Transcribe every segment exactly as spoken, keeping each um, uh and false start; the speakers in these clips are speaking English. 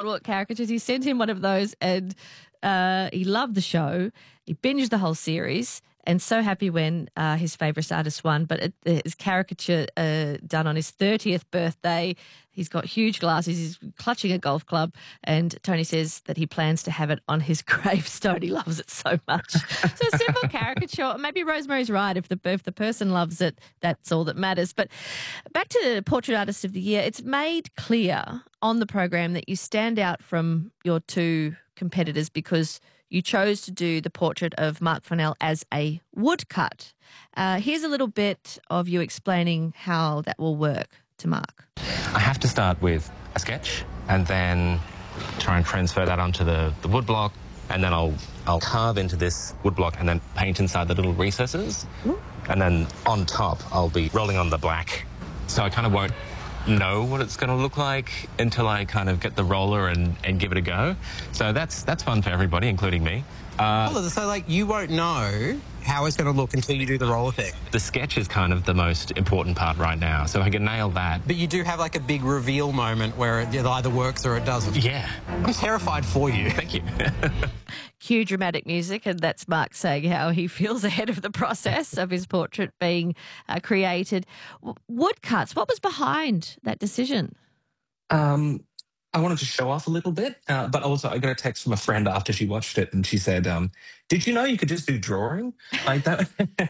Boardwalk caricatures. He sent him one of those and uh, he loved the show. He binged the whole series and so happy when uh, his favourite artist won. But it, his caricature uh, done on his thirtieth birthday. He's got huge glasses. He's clutching a golf club. And Tony says that he plans to have it on his gravestone. He loves it so much. So a simple caricature. Maybe Rosemary's right. If the, if the person loves it, that's all that matters. But back to Portrait Artist of the Year, it's made clear on the program that you stand out from your two competitors because you chose to do the portrait of Mark Fennell as a woodcut. Uh, here's a little bit of you explaining how that will work to Mark. I have to start with a sketch and then try and transfer that onto the, the wood block, and then I'll, I'll carve into this wood block and then paint inside the little recesses. Mm. And then on top, I'll be rolling on the black. So I kind of won't know what it's going to look like until I kind of get the roller and, and give it a go. So that's that's fun for everybody, including me. Uh, so, like, you won't know how it's going to look until you do the roll effect. The sketch is kind of the most important part right now, so if I can nail that. But you do have, like, a big reveal moment where it either works or it doesn't. Yeah. I'm terrified for you. Thank you. Cue dramatic music, and that's Mark saying how he feels ahead of the process of his portrait being uh, created. W- woodcuts, what was behind that decision? Um... I wanted to show off a little bit, uh, but also I got a text from a friend after she watched it, and she said, um, "Did you know you could just do drawing like that?"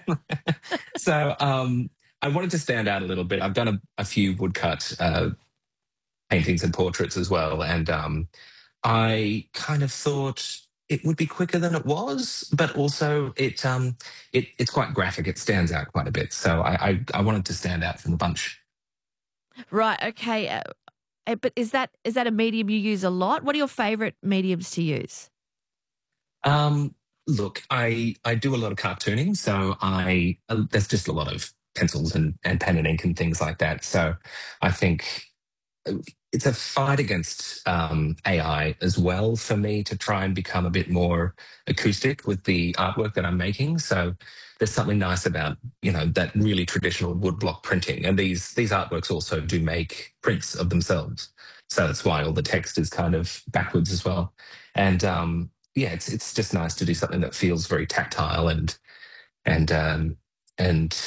So um, I wanted to stand out a little bit. I've done a, a few woodcut uh, paintings and portraits as well, and um, I kind of thought it would be quicker than it was, but also it, um, it it's quite graphic. It stands out quite a bit, so I, I, I wanted to stand out from the bunch. Right. Okay. Uh- But is that is that a medium you use a lot? What are your favourite mediums to use? Um, look, I I do a lot of cartooning, so I uh, there's just a lot of pencils and, and pen and ink and things like that. So I think it's a fight against um, A I as well for me to try and become a bit more acoustic with the artwork that I'm making. So there's something nice about, you know, that really traditional woodblock printing. And these these artworks also do make prints of themselves. So that's why all the text is kind of backwards as well. And um, yeah, it's it's just nice to do something that feels very tactile and and um, and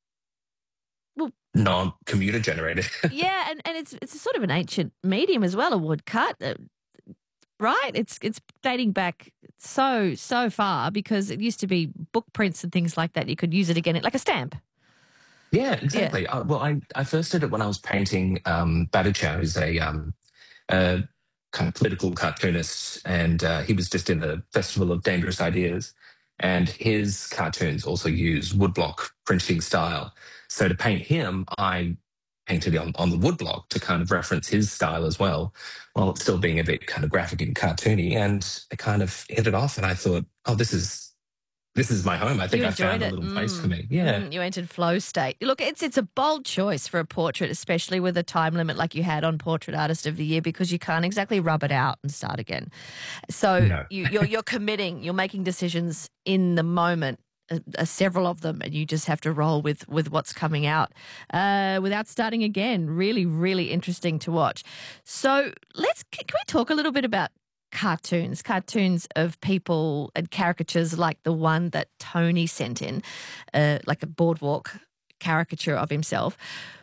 well, non-computer generated. Yeah, and, and it's it's a sort of an ancient medium as well, a woodcut. Uh, Right, it's it's dating back so so far because it used to be book prints and things like that. You could use it again, like a stamp. Yeah, exactly. Yeah. Uh, well, I, I first did it when I was painting um, Bhattacharya, who's a, um, a kind of political cartoonist, and uh, he was just in the Festival of Dangerous Ideas, and his cartoons also use woodblock printing style. So to paint him, I painted on, on the woodblock to kind of reference his style as well, while it's still being a bit kind of graphic and cartoony. And it kind of hit it off, and I thought, oh, this is this is my home. I think I found it. a little mm. place for me. Yeah, mm, you entered flow state. Look, it's it's a bold choice for a portrait, especially with a time limit like you had on Portrait Artist of the Year, because you can't exactly rub it out and start again. So no. you, you're you're committing, you're making decisions in the moment. Uh, uh, several of them, and you just have to roll with with what's coming out uh, without starting again. Really, really interesting to watch. So let's can we talk a little bit about cartoons, cartoons of people and caricatures like the one that Tony sent in, uh, like a boardwalk caricature of himself.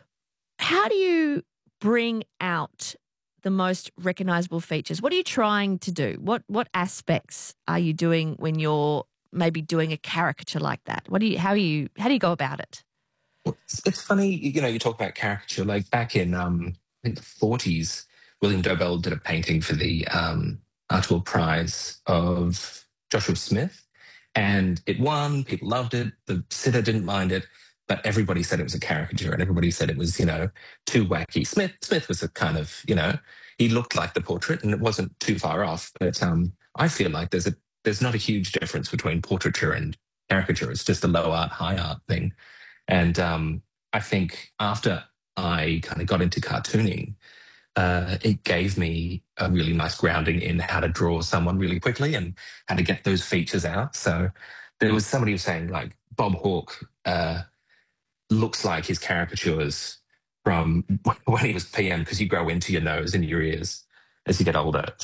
How do you bring out the most recognisable features? What are you trying to do? What what aspects are you doing when you're maybe doing a caricature like that? What do you, how do you, how do you go about it? Well, it's, it's funny, you know, you talk about caricature, like back in, um, I think the forties, William Dobell did a painting for the um, Archibald Prize of Joshua Smith, and it won, people loved it, the sitter didn't mind it, but everybody said it was a caricature and everybody said it was, you know, too wacky. Smith, Smith was a kind of, you know, he looked like the portrait and it wasn't too far off, but um, I feel like there's a There's not a huge difference between portraiture and caricature. It's just a low art, high art thing. And um, I think after I kind of got into cartooning, uh, it gave me a really nice grounding in how to draw someone really quickly and how to get those features out. So there was somebody who was saying, like, Bob Hawke uh, looks like his caricatures from when he was P M, because you grow into your nose and your ears as you get older.